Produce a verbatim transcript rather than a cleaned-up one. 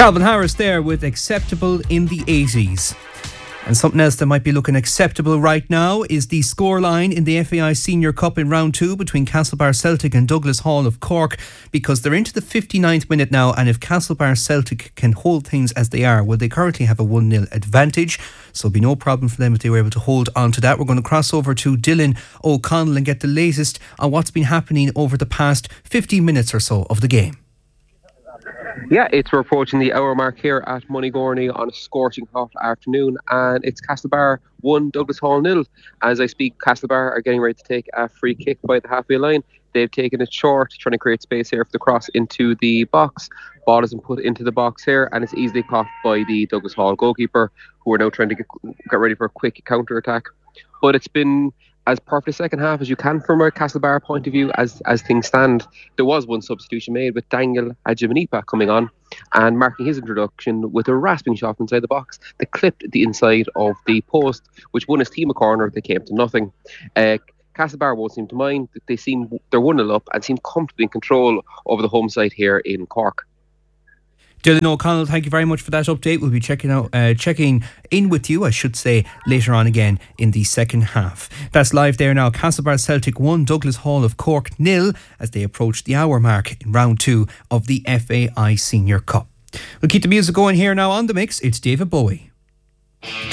Calvin Harris there with Acceptable in the eighties. And something else that might be looking acceptable right now is the scoreline in the F A I Senior Cup in round two between Castlebar Celtic and Douglas Hall of Cork, because they're into the fifty-ninth minute now, and if Castlebar Celtic can hold things as they are, well, they currently have a one nil advantage, so it'll be no problem for them if they were able to hold on to that. We're going to cross over to Dylan O'Connell and get the latest on what's been happening over the past fifty minutes or so of the game. Yeah, it's we're approaching the hour mark here at Moneygorney on a scorching hot afternoon, and it's Castlebar one, Douglas Hall nil. As I speak, Castlebar are getting ready to take a free kick by the halfway line. They've taken it short, trying to create space here for the cross into the box. Ball has been put into the box here, and it's easily caught by the Douglas Hall goalkeeper, who are now trying to get, get ready for a quick counter attack. But it's been as perfect a second half as you can from a Castlebar point of view as as things stand. There was one substitution made with Daniel Ajimanipa coming on and marking his introduction with a rasping shot inside the box that clipped the inside of the post, which won his team a corner. They came to nothing. Uh, Castlebar won't seem to mind. They seem they're one nil up and seem comfortably in control over the home side here in Cork. Dylan O'Connell, thank you very much for that update. We'll be checking out, uh, checking in with you, I should say, later on again in the second half. That's live there now. Castlebar Celtic one, Douglas Hall of Cork nil, as they approach the hour mark in round two of the F A I Senior Cup. We'll keep the music going here now on The Mix. It's David Bowie.